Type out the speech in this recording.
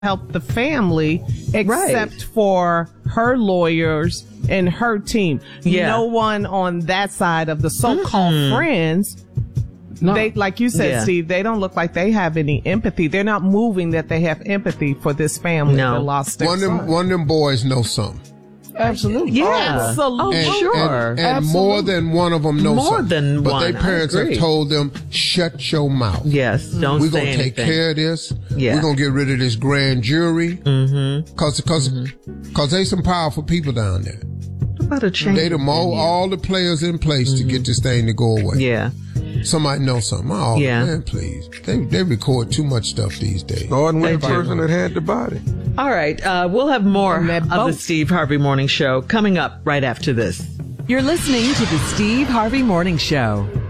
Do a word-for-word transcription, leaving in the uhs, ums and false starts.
help the family except Right. for her lawyers and her team. Yeah. No one on that side of the so-called Mm-mm. friends. No. They, like you said, Yeah. Steve, they don't look like they have any empathy. They're not moving that they have empathy for this family No. that lost their One of son. them, one of them boys know something. Absolutely. Yeah. Absolutely. Oh, And, sure. and, and more than one of them know More something. than but one, their parents I have agree. told them, shut your mouth. Yes, don't We're say going to take anything. care of this. Yeah. We're going to get rid of this grand jury. Mm-hmm. Cause, cause, Mm-hmm. cause they some powerful people down there. What about a change? They done all, all the players in place to get this thing to go away. Yeah. Somebody know something. Oh, Yeah. man, please. They, they record too much stuff these days. Starting with They the do. person that had the body. All right. Uh, we'll have more And that of the boat. Steve Harvey Morning Show coming up right after this. You're listening to the Steve Harvey Morning Show.